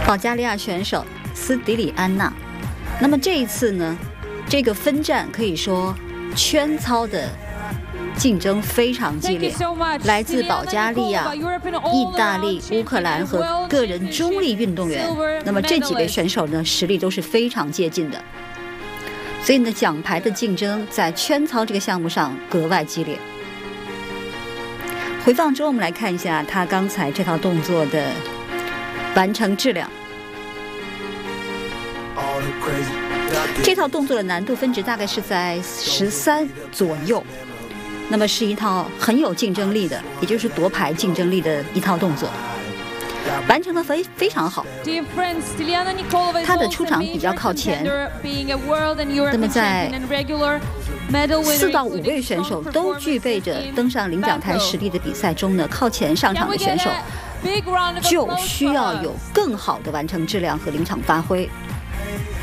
保加利亚选手斯迪里安娜。那么这一次呢，这个分站可以说圈操的竞争非常激烈，来自保加利亚、意大利、乌克兰和个人中立运动员。那么这几位选手呢，实力都是非常接近的，所以呢，奖牌的竞争在圈操这个项目上格外激烈。回放之后，我们来看一下他刚才这套动作的完成质量。这套动作的难度分值大概是在13左右。那么是一套很有竞争力的，也就是夺牌竞争力的一套动作，完成的非常好。他的出场比较靠前，那么在4到5位选手都具备着登上领奖台实力的比赛中呢，靠前上场的选手就需要有更好的完成质量和临场发挥。